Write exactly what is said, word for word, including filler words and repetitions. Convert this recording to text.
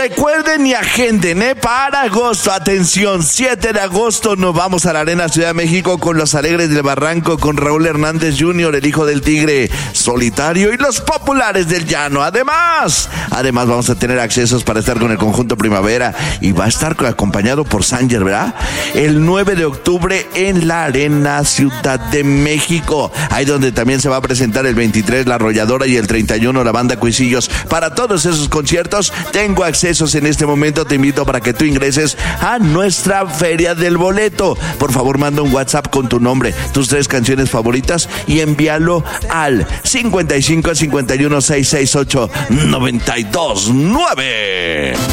Recuerden y agenden, ¿eh? Para agosto, atención, siete de agosto nos vamos a la Arena Ciudad de México con los Alegres del Barranco, con Raúl Hernández junior, el hijo del Tigre, Solitario y los Populares del Llano. Además, además vamos a tener accesos para estar con el conjunto Primavera y va a estar acompañado por Sanger, ¿verdad? El nueve de octubre en la Arena Ciudad de México, ahí donde también se va a presentar el veintitrés La Arrolladora y el treinta y uno la Banda Cuisillos. Para todos esos conciertos tengo accesos en este momento. Te invito para que tú ingreses a nuestra Feria del Boleto. Por favor, manda un WhatsApp con tu nombre, tus tres canciones favoritas y envíalo al cincuenta y cinco cincuenta y uno seiscientos sesenta y ocho noventa y dos nueve.